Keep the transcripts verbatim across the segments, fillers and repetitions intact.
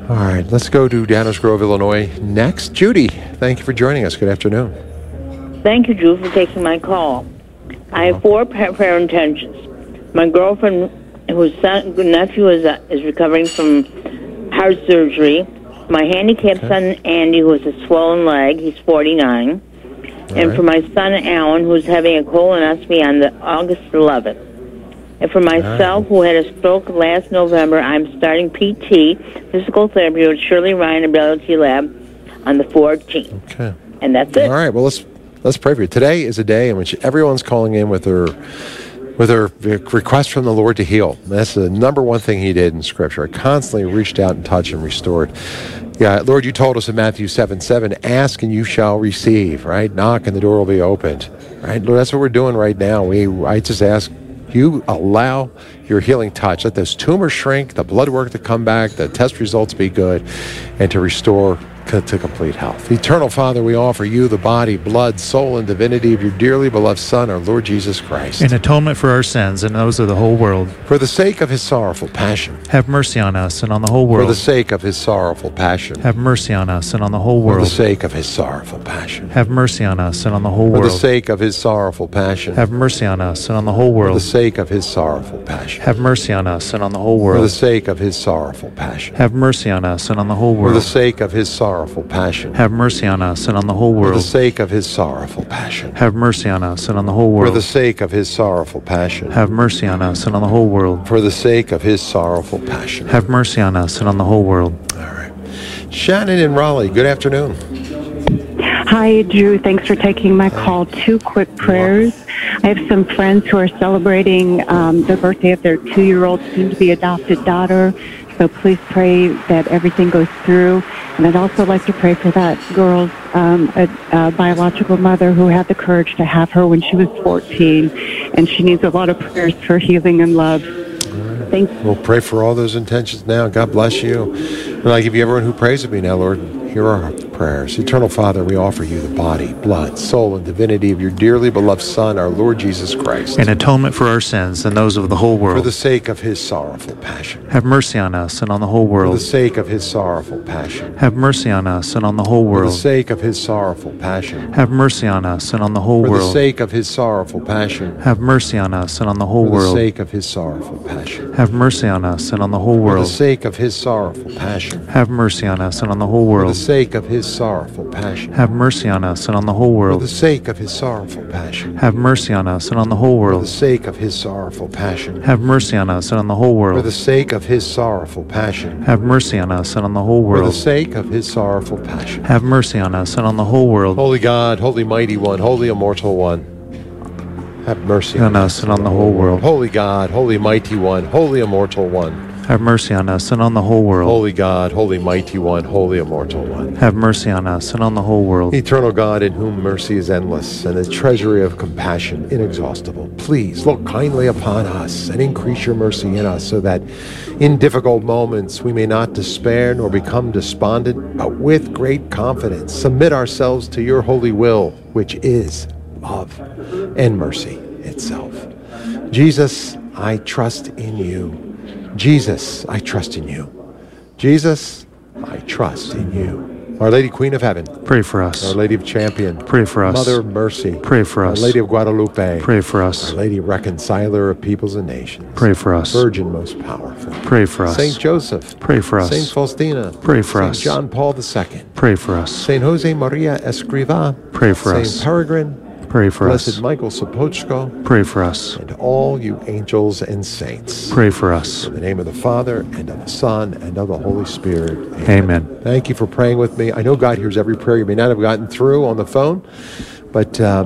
All right, let's go to Downers Grove, Illinois next. Judy, thank you for joining us. Good afternoon. Thank you, Drew, for taking my call. I have four prayer intentions. My girlfriend, whose son, nephew is uh, is recovering from heart surgery. My handicapped Okay. son, Andy, who has a swollen leg. He's forty-nine. All and right. for my son, Alan, who's having a colonoscopy on the August eleventh. And for myself, who had a stroke last November, I'm starting P T, physical therapy, with Shirley Ryan Ability Lab on the fourteenth. Okay. And that's it. All right, well, let's let's pray for you. Today is a day in which everyone's calling in with their with their request from the Lord to heal. That's the number one thing he did in Scripture. I constantly reached out and touched and restored. Yeah, Lord, you told us in Matthew seven seven, ask and you shall receive, right? Knock and the door will be opened, right? Lord, that's what we're doing right now. We, I just ask you allow your healing touch. Let those tumors shrink, the blood work to come back, the test results be good, and to restore to complete health. Eternal Father, we offer you the body, blood, soul, and divinity of your dearly beloved Son, our Lord Jesus Christ. In atonement for our sins and those of the whole world. For the sake of his sorrowful passion. Have mercy on us and on the whole world. For the sake of his sorrowful passion. Have mercy on us and on the whole world. For the sake of his sorrowful passion. Have mercy on us and on the whole For world. the sake of his sorrowful passion. Have mercy on us and on the whole world. For the sake of his sorrowful passion. Have mercy on us and on the whole For world. the sake of his sorrowful passion. Have mercy on us and on the whole For world. the sake of his sorrowful passion. Have mercy on us and on the whole For world. the sake of his sorrowful passion. Have mercy on us and on the whole For world. the sake of his sorrowful passion. Have mercy on us and on the whole world. For the sake of his sorrowful passion. Have mercy on us and on the whole world. All right. Shannon in Raleigh, good afternoon. Hi, Drew. Thanks for taking my call. Two quick prayers. I have some friends who are celebrating um, the birthday of their two-year-old, soon-to-be adopted daughter. So please pray that everything goes through. And I'd also like to pray for that girl's um, a, a biological mother who had the courage to have her when she was fourteen. And she needs a lot of prayers for healing and love. Thanks. We'll pray for all those intentions now. God bless you. And I give you everyone who prays with me now, Lord. Hear our prayers. Eternal Father, we offer you the body, blood, soul, and divinity of your dearly beloved Son, our Lord Jesus Christ. In atonement for our sins and those of the whole world. For the sake of his sorrowful passion. Have mercy on us and on the whole For world. the sake of his sorrowful passion. Have mercy on us and on the whole For the world. sake of his sorrowful passion. Have mercy on us and on the whole For the world. sake of his sorrowful passion. Have mercy on us and on the whole For the world. sake of his sorrowful passion. Have mercy on us and on the whole For the world. sake of his sorrowful passion. Have mercy on us and on the whole For the world. sake of his sorrowful passion. Have mercy on us and on the whole For world. the sake of his sorrowful passion. Have mercy on us and on the whole For the world. sake of his sorrowful passion. Have mercy on us and on the whole For world. the sake of his sorrowful passion. Have mercy on us and on the whole For the world. sake of his sorrowful passion. Have mercy on us and on the whole world. Holy God, Holy Mighty One, Holy Immortal One, have mercy On us and on the whole world. Holy God, Holy Mighty One, Holy Immortal One, Have mercy on us and on the whole world. Holy God, Holy Mighty One, Holy Immortal One. Have mercy on us and on the whole world. Eternal God, in whom mercy is endless and the treasury of compassion inexhaustible, please look kindly upon us and increase your mercy in us so that in difficult moments we may not despair nor become despondent, but with great confidence submit ourselves to your holy will, which is love and mercy itself. Jesus, I trust in you. Jesus, I trust in you. Jesus, I trust in you. Our Lady Queen of Heaven, Pray for us. Our Lady of Champion, Pray for us. Mother of Mercy, Pray for us. Our Lady of Guadalupe, Pray for us. Our Lady Reconciler of Peoples and Nations, Pray for us. Virgin most powerful, Pray for us. Saint Joseph, Pray for us. Saint Faustina, Pray for Saint us. John Paul the Second, Pray for us. Saint Jose Maria Escrivá, Pray for Saint us. Peregrine, Pray for Blessed us. Michael Sopochko, Pray for us. and all you angels and saints. Pray for us. In the name of the Father, and of the Son, and of the Holy Spirit. Amen. Thank you for praying with me. I know God hears every prayer. You may not have gotten through on the phone, but um,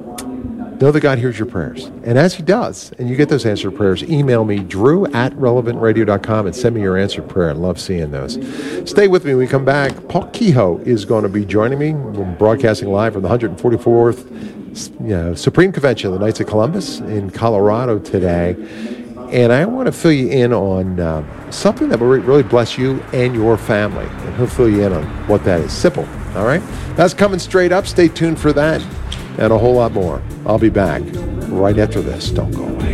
know that God hears your prayers. And as he does, and you get those answered prayers, email me, drew at relevant radio dot com, and send me your answered prayer. I love seeing those. Stay with me when we come back. Paul Kehoe is going to be joining me. We're broadcasting live from the one hundred forty-fourth you know, Supreme Convention of the Knights of Columbus in Colorado today. And I want to fill you in on uh, something that will really bless you and your family. And he'll fill you in on what that is. Simple, all right? That's coming straight up. Stay tuned for that and a whole lot more. I'll be back right after this. Don't go away.